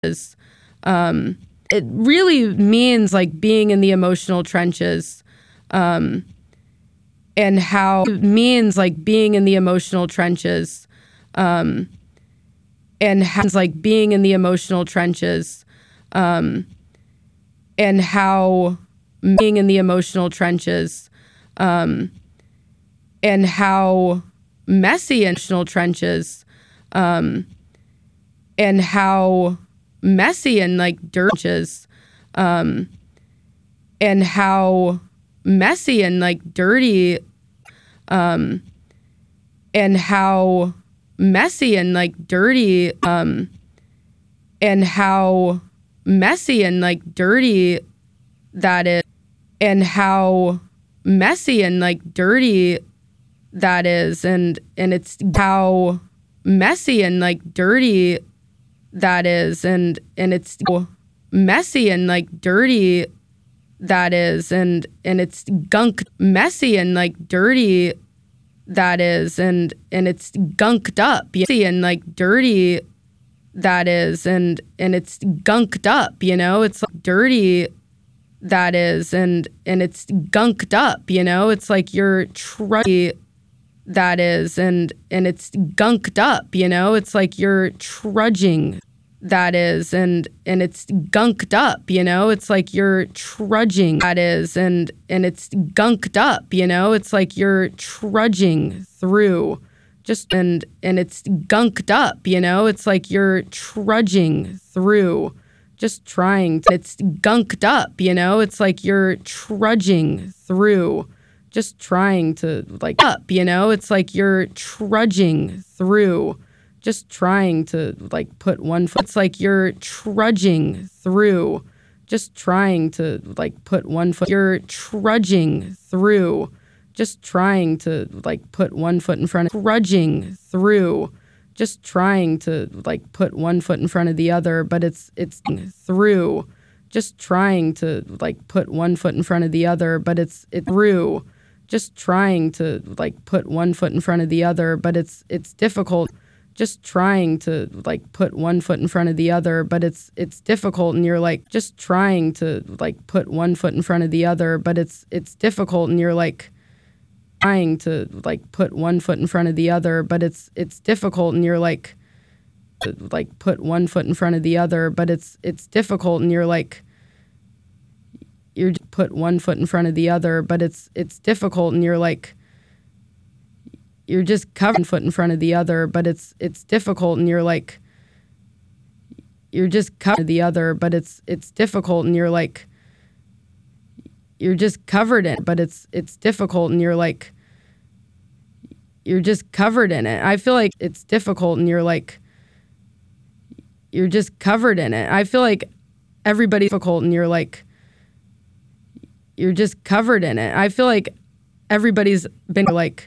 is, it really means like being in the emotional trenches, and how it means like being in the emotional trenches, and how like being in the emotional trenches, and how being in the emotional trenches, and how messy emotional trenches, and how messy and like dirty, and how messy and like dirty, and how messy and like dirty, and how messy and like dirty that is, and how messy and like dirty that is, and it's how messy and like dirty that is, and it's messy and like dirty that is, and it's gunk messy and like dirty that is, and it's gunked up, messy and like dirty that is, and it's gunked up, you know, it's like dirty that is, and it's gunked up, you know, it's like you're trudging that is, and it's gunked up, you know, it's like you're trudging that is, and it's gunked up, you know, it's like you're trudging that is, and it's gunked up, you know, it's like you're trudging through just, and it's gunked up, you know, it's like you're trudging through just trying to, it's gunked up, you know, it's like you're trudging through just trying to like up, you know, it's like you're trudging through just trying to like put one foot, it's like you're trudging through just trying to like put one foot, you're trudging through just trying to like put one foot in front of, trudging through just trying to like put one foot in front of the other, but it's through just trying to like put one foot in front of the other, but it's through just trying to like put one foot in front of the other, but it's difficult just trying to like put one foot in front of the other, but it's difficult, and you're like just trying to like put one foot in front of the other, but it's difficult, and you're like trying to like put one foot in front of the other, but it's difficult, and you're like put one foot in front of the other, but it's difficult, and you're like you're put one foot in front of the other, but it's difficult, and you're like you're just covering foot in front of the other, but it's difficult, and you're like you're just covering the other, but it's difficult, and you're like you're just covered in it, but it's difficult, and you're like you're just covered in it. I feel like it's difficult, and you're like you're just covered in it. I feel like everybody's difficult, and you're like you're just covered in it. I feel like everybody's been like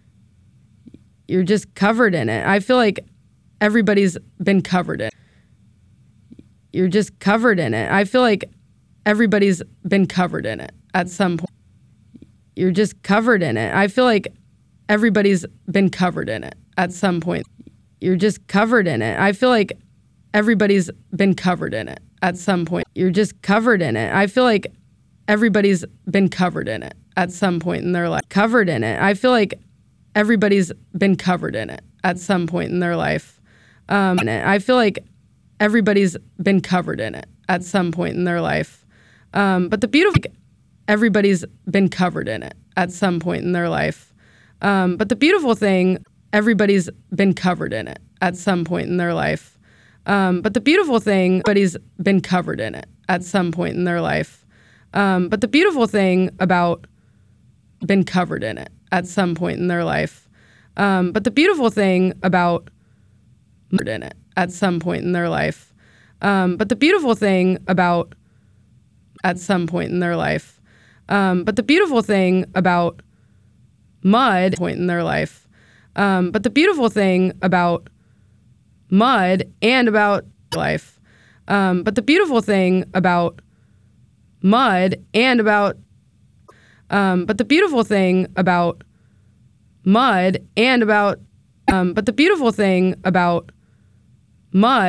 you're just covered in it. I feel like everybody's been covered in it. You're just covered in it. I feel like everybody's been covered in it at some point. You're just covered in it. I feel like everybody's been covered in it at some point. You're just covered in it. I feel like everybody's been covered in it at some point. You're just covered in it. I feel like everybody's been covered in it at some point in their life. Covered in it. I feel like everybody's been covered in it at some point in their life. I feel like everybody's been covered in it at some point in their life. But the beautiful, everybody's been covered in it at some point in their life. But the beautiful thing, everybody's been covered in it at some point in their life. But the beautiful thing, everybody's been covered in it at some point in their life. But the beautiful thing about been covered in it at some point in their life. But the beautiful thing about in it at some point in their life. But the beautiful thing about at some point in their life. But the beautiful thing about mud point in their life. But the beautiful thing about mud and about life. But the beautiful thing about mud and about but the beautiful thing about mud and about but the beautiful thing about mud